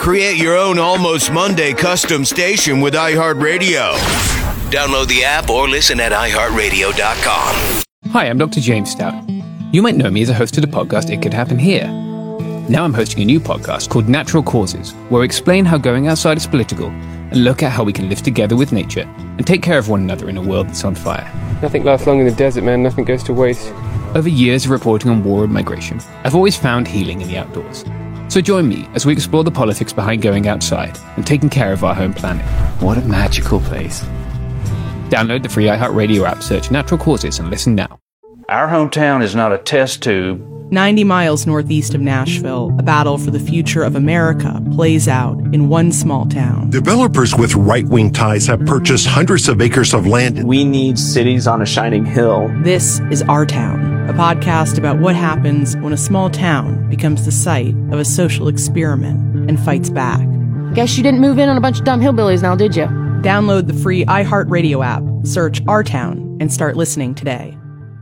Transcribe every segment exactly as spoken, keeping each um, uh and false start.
Create your own Almost Monday custom station with iHeartRadio. Download the app or listen at i heart radio dot com. Hi, I'm Doctor James Stout. You might know me as a host of the podcast It Could Happen Here. Now I'm hosting a new podcast called Natural Causes, where we explain how going outside is political and look at how we can live together with nature and take care of one another in a world that's on fire. Nothing lasts long in the desert, man. Nothing goes to waste. Over years of reporting on war and migration, I've always found healing in the outdoors. So join me as we explore the politics behind going outside and taking care of our home planet. What a magical place. Download the free iHeartRadio app, search Natural Causes, and listen now. Our hometown is not a test tube. ninety miles northeast of Nashville, a battle for the future of America plays out in one small town. Developers with right-wing ties have purchased hundreds of acres of land. We need cities on a shining hill. This is Our Town, a podcast about what happens when a small town becomes the site of a social experiment and fights back. Guess you didn't move in on a bunch of dumb hillbillies now, did you? Download the free iHeartRadio app, search Our Town, and start listening today.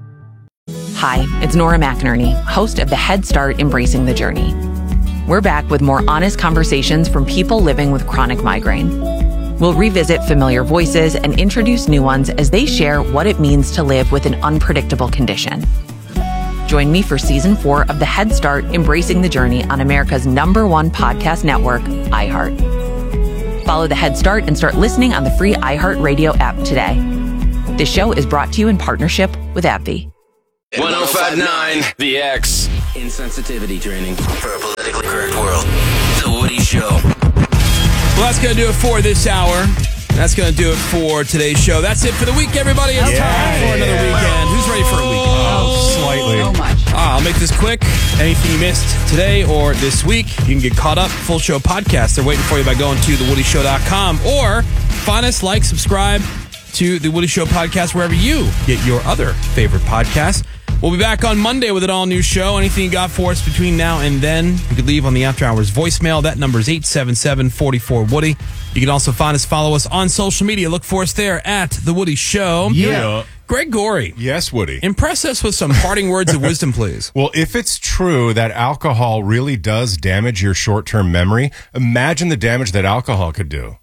Hi, it's Nora McInerney, host of the Head Start Embracing the Journey. We're back with more honest conversations from people living with chronic migraine. We'll revisit familiar voices and introduce new ones as they share what it means to live with an unpredictable condition. Join me for season four of the Head Start Embracing the Journey on America's number one podcast network, iHeart. Follow the Head Start and start listening on the free iHeartRadio app today. This show is brought to you in partnership with AbbVie. one oh five point nine The X. Insensitivity training for a politically correct world. The Woody Show. Well, that's going to do it for this hour. That's going to do it for today's show. That's it for the week, everybody. It's yeah. time for another weekend. Who's ready for a week? Oh, slightly. So much. Ah, I'll make this quick. Anything you missed today or this week, you can get caught up. Full show podcasts. They're waiting for you by going to the woody show dot com or find us, like, subscribe to The Woody Show podcast wherever you get your other favorite podcasts. We'll be back on Monday with an all-new show. Anything you got for us between now and then, you can leave on the After Hours voicemail. That number is eight seven seven, four four, Woody. You can also find us, follow us on social media. Look for us there at The Woody Show. Yeah. Greg Gorey. Yes, Woody. Impress us with some parting words of wisdom, please. Well, if it's true that alcohol really does damage your short-term memory, imagine the damage that alcohol could do.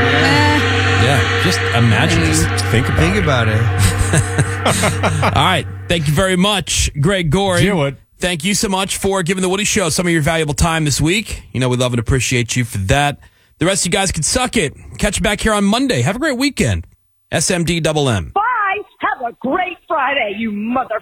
Yeah, just imagine it. Think about Think it. about it. All right. Thank you very much, Greg Gorey. You would. Thank you so much for giving The Woody Show some of your valuable time this week. You know, we love and appreciate you for that. The rest of you guys can suck it. Catch you back here on Monday. Have a great weekend. S M D double M. Bye. Have a great Friday, you mother...